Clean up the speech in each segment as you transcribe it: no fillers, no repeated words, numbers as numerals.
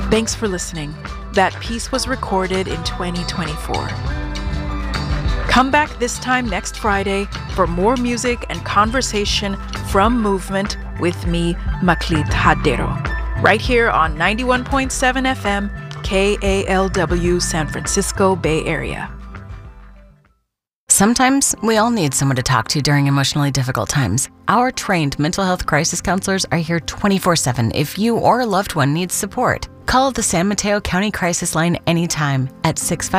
Thanks for listening. That piece was recorded in 2024. Come back this time next Friday for more music and conversation from Movement with me, Maclit Hadero, right here on 91.7 FM, KALW, San Francisco Bay Area. Sometimes we all need someone to talk to during emotionally difficult times. Our trained mental health crisis counselors are here 24/7 if you or a loved one needs support. Call the San Mateo County Crisis Line anytime at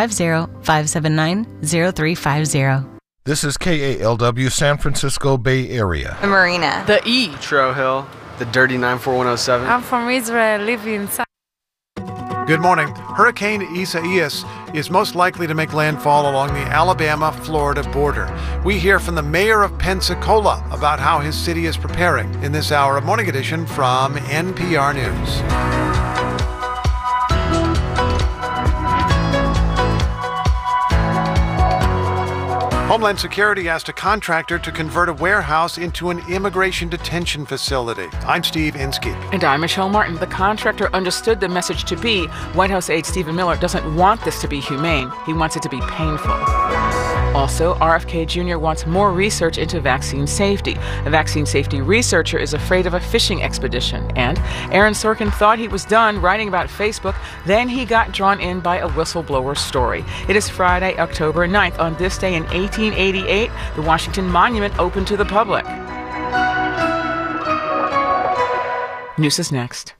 650-579-0350. This is KALW, San Francisco Bay Area. The Marina. The E. Tro Hill. The Dirty 94107. I'm from Israel, live in Good morning. Hurricane Isaias is most likely to make landfall along the Alabama-Florida border. We hear from the mayor of Pensacola about how his city is preparing in this hour of Morning Edition from NPR News. Homeland Security asked a contractor to convert a warehouse into an immigration detention facility. I'm Steve Inskeep. And I'm Michelle Martin. The contractor understood the message to be White House aide Stephen Miller doesn't want this to be humane. He wants it to be painful. Also, RFK Jr. wants more research into vaccine safety. A vaccine safety researcher is afraid of a fishing expedition. And Aaron Sorkin thought he was done writing about Facebook. Then he got drawn in by a whistleblower story. It is Friday, October 9th. On this day in 1888, the Washington Monument opened to the public. News is next.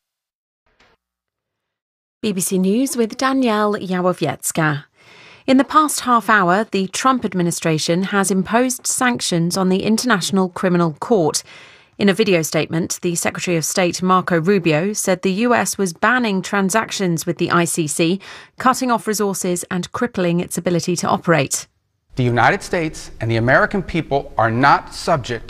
BBC News with Danielle Yawowiecka. In the past half hour, the Trump administration has imposed sanctions on the International Criminal Court. In a video statement, the Secretary of State Marco Rubio said the US was banning transactions with the ICC, cutting off resources and crippling its ability to operate. The United States and the American people are not subject